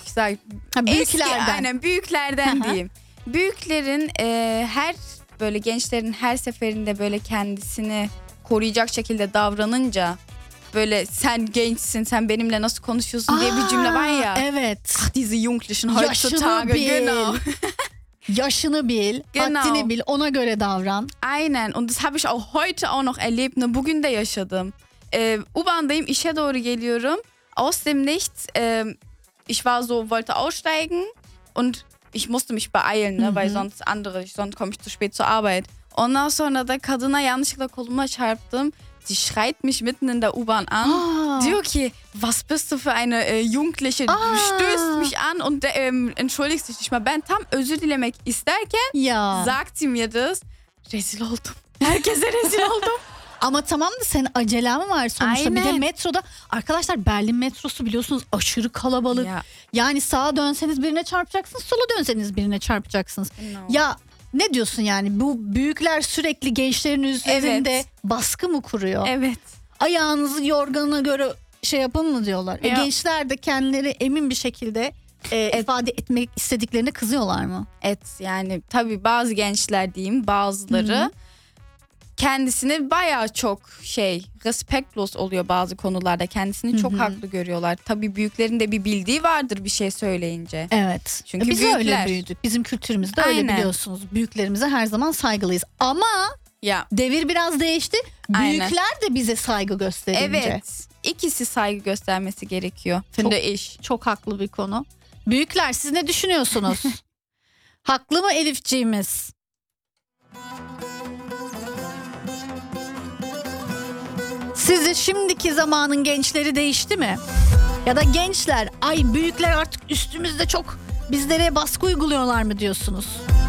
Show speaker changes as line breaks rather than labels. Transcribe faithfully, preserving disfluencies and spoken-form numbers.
güzel.
Ha, büyüklerden.
Eski, aynen büyüklerden
Hı hı.
diyeyim. Büyüklerin e, her böyle gençlerin her seferinde böyle kendisini koruyacak şekilde davranınca böyle sen gençsin, sen benimle nasıl konuşuyorsun diye bir cümle var ya.
Evet.
Ach, diese Jugendlichen
Yaşını
heutzutage.
bil.
Genau.
Yaşını bil,
Genau.
haddini bil, ona göre davran.
Aynen. Und das habe ich auch heute auch noch erlebt. Ne, bugün de yaşadım. Ee, U-Bahn'dayım, işe doğru geliyorum. Aus dem Nichts, äh, ich war so, wollte aussteigen und ich musste mich beeilen, ne,
Mhm.
weil sonst andere, sonst komme ich zu spät zur Arbeit. Ondan sonra da kadına yanlışlıkla koluma çarptım. Die schreit mich mitten in der U-Bahn an.
Aa.
Diyor ki, was bist du für eine äh, Jugendliche? Du
Aa.
stößt mich an und ähm, entschuldigst dich nicht mal. Ben tam özür dilemek isterken
Ya.
sagt sie mir das. Rezil oldum. Herkese rezil oldum.
Ama tamam da senin acelen var sonuçta. Bir de
Aynen.
metroda arkadaşlar, Berlin metrosu biliyorsunuz aşırı kalabalık.
Ya.
Yani sağa dönseniz birine çarpacaksınız, sola dönseniz birine çarpacaksınız.
Genau.
Ya ne diyorsun yani, bu büyükler sürekli gençlerin üzerinde
Evet.
baskı mı kuruyor?
Evet.
Ayağınızı yorganına göre şey yapın mı diyorlar. E,
Ya.
gençler de kendileri emin bir şekilde e, ifade etmek istediklerine kızıyorlar mı?
Et yani tabii bazı gençler diyeyim, bazıları
Hı hı.
kendisini bayağı çok şey respektlos oluyor bazı konularda. Kendisini çok
Hı hı.
haklı görüyorlar. Tabii büyüklerin de bir bildiği vardır bir şey söyleyince.
Evet.
Çünkü
Biz
büyükler.
öyle büyüdük. Bizim kültürümüzde öyle
Aynen.
biliyorsunuz. Büyüklerimize her zaman saygılıyız. Ama
Ya
devir biraz değişti.
Aynen.
Büyükler de bize saygı gösterince.
evet. İkisi saygı göstermesi gerekiyor. Finde ich.
Çok haklı bir konu. Büyükler, siz ne düşünüyorsunuz? Haklı mı Elifciğimiz? Sizce şimdiki zamanın gençleri değişti mi? Ya da gençler, ay büyükler artık üstümüzde çok bizlere baskı uyguluyorlar mı diyorsunuz?